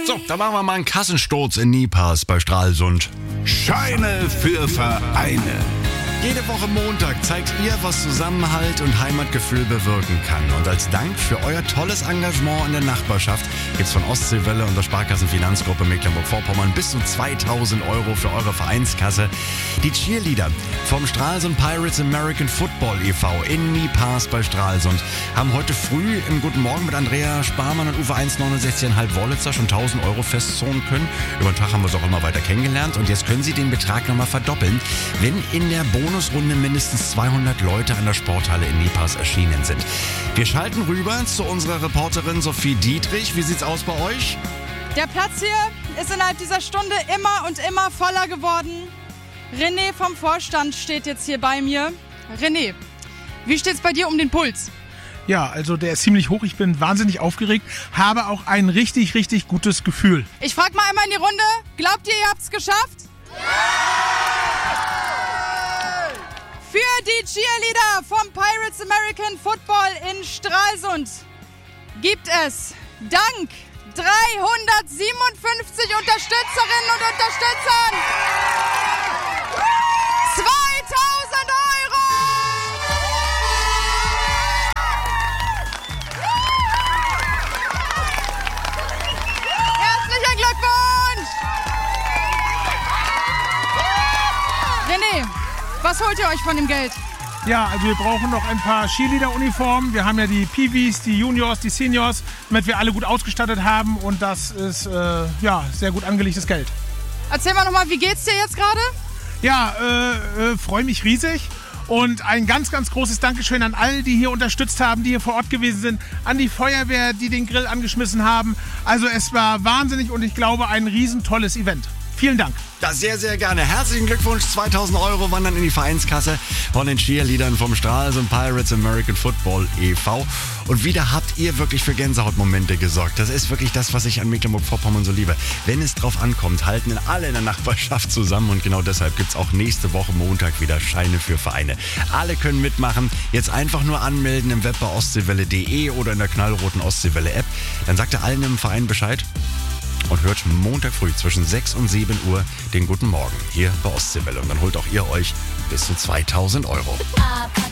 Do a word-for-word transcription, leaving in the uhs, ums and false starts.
So, da machen wir mal einen Kassensturz in Niepaß bei Stralsund. Scheine für Vereine. Jede Woche Montag zeigt ihr, was Zusammenhalt und Heimatgefühl bewirken kann. Und als Dank für euer tolles Engagement in der Nachbarschaft gibt's von Ostseewelle und der Sparkassenfinanzgruppe Mecklenburg-Vorpommern bis zu zweitausend Euro für eure Vereinskasse. Die Cheerleader vom Stralsund Pirates American Football e V in Niepaß bei Stralsund haben heute früh im Guten Morgen mit Andrea Sparmann und Uwe eins neunundsechzig Komma fünf Wollitzer schon tausend Euro festzahlen können. Über den Tag haben wir es auch immer weiter kennengelernt und jetzt können sie den Betrag nochmal verdoppeln, wenn in der Bonusrunde mindestens zweihundert Leute an der Sporthalle in Niepaß erschienen sind. Wir schalten rüber zu unserer Reporterin Sophie Dietrich. Wie sieht's aus bei euch? Der Platz hier ist innerhalb dieser Stunde immer und immer voller geworden. René vom Vorstand steht jetzt hier bei mir. René, wie steht's bei dir um den Puls? Ja, also der ist ziemlich hoch. Ich bin wahnsinnig aufgeregt, habe auch ein richtig, richtig gutes Gefühl. Ich frage mal einmal in die Runde, glaubt ihr, ihr habt's geschafft? Für die Cheerleader vom Pirates American Football in Stralsund gibt es dank dreihundertsiebenundfünfzig Unterstützerinnen und Unterstützern zweitausend Euro! Herzlichen Glückwunsch! René, was holt ihr euch von dem Geld? Ja, also wir brauchen noch ein paar Cheerleader-Uniformen. Wir haben ja die Peewees, die Juniors, die Seniors, damit wir alle gut ausgestattet haben. Und das ist äh, ja sehr gut angelegtes Geld. Erzähl mal nochmal, wie geht's dir jetzt gerade? Ja, äh, äh, freue mich riesig. Und ein ganz, ganz großes Dankeschön an all, die hier unterstützt haben, die hier vor Ort gewesen sind. An die Feuerwehr, die den Grill angeschmissen haben. Also es war wahnsinnig und ich glaube ein riesentolles Event. Vielen Dank. Das sehr, sehr gerne. Herzlichen Glückwunsch. zweitausend Euro wandern in die Vereinskasse von den Cheerleadern vom Stralsund Pirates American Football e V. Und wieder habt ihr wirklich für Gänsehautmomente gesorgt. Das ist wirklich das, was ich an Mecklenburg-Vorpommern so liebe. Wenn es drauf ankommt, halten alle in der Nachbarschaft zusammen. Und genau deshalb gibt es auch nächste Woche Montag wieder Scheine für Vereine. Alle können mitmachen. Jetzt einfach nur anmelden im Web bei ostseewelle punkt de oder in der knallroten Ostseewelle-App. Dann sagt ihr allen im Verein Bescheid. Und hört Montag früh zwischen sechs und sieben Uhr den Guten Morgen hier bei Ostseewelle. Und dann holt auch ihr euch bis zu zweitausend Euro.